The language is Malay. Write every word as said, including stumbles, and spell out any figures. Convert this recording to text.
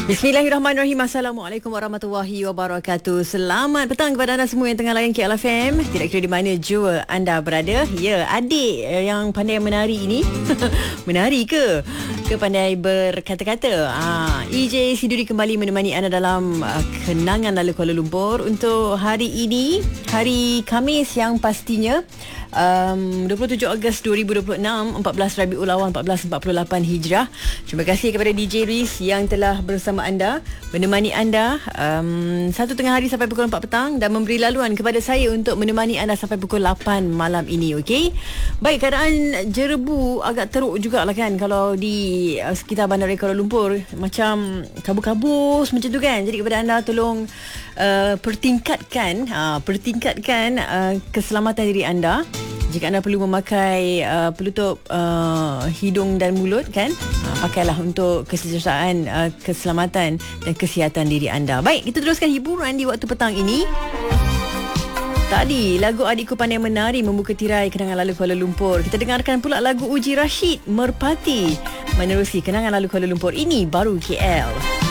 Bismillahirrahmanirrahim. Assalamualaikum warahmatullahi wabarakatuh. Selamat petang kepada anda semua yang tengah layan K L F M. Tidak kira di mana jua anda berada. Ya, adik yang pandai menari ini menari ke? Ke pandai berkata-kata? Ah, E J Siduri kembali menemani anda dalam uh, kenangan lalu Kuala Lumpur untuk hari ini, hari Khamis yang pastinya Um, dua puluh tujuh Ogos dua ribu dua puluh enam, empat belas Rabiul Awal empat belas empat puluh lapan Hijrah. Terima kasih kepada D J Riz yang telah bersama anda, menemani anda um, satu tengah hari sampai pukul empat petang dan memberi laluan kepada saya untuk menemani anda sampai pukul lapan malam ini. Okey. Baik, keadaan jerebu agak teruk jugalah kan kalau di uh, sekitar Bandar Kuala Lumpur, macam kabus-kabus macam tu kan. Jadi kepada anda tolong uh, pertingkatkan uh, pertingkatkan uh, keselamatan diri anda. Jika anda perlu memakai uh, penutup uh, hidung dan mulut kan, uh, pakailah untuk kesejahteraan, uh, keselamatan dan kesihatan diri anda. Baik, kita teruskan hiburan di waktu petang ini. Tadi lagu Adikku Pandai Menari membuka tirai kenangan lalu Kuala Lumpur. Kita dengarkan pula lagu Uji Rashid Merpati menerusi kenangan lalu Kuala Lumpur. Ini baru K L.